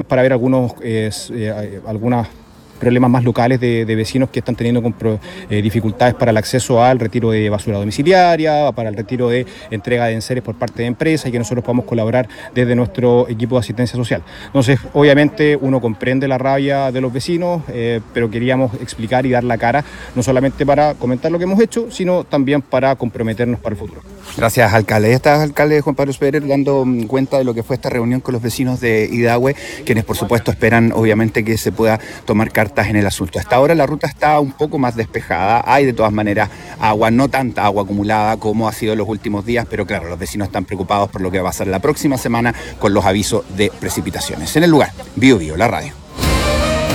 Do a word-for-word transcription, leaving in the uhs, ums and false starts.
para ver algunos, eh, eh, algunas problemas más locales de, de vecinos que están teniendo con pro, eh, dificultades para el acceso al retiro de basura domiciliaria, para el retiro de entrega de enseres por parte de empresas y que nosotros podamos colaborar desde nuestro equipo de asistencia social. Entonces, obviamente uno comprende la rabia de los vecinos, eh, pero queríamos explicar y dar la cara, no solamente para comentar lo que hemos hecho, sino también para comprometernos para el futuro. Gracias, alcalde. Está el alcalde Juan Pablo Speder dando cuenta de lo que fue esta reunión con los vecinos de Idahue, quienes por supuesto esperan obviamente que se pueda tomar cartas en el asunto. Hasta ahora la ruta está un poco más despejada, hay de todas maneras agua, no tanta agua acumulada como ha sido en los últimos días, pero claro, los vecinos están preocupados por lo que va a pasar la próxima semana con los avisos de precipitaciones. En el lugar, Bio Bio, la radio.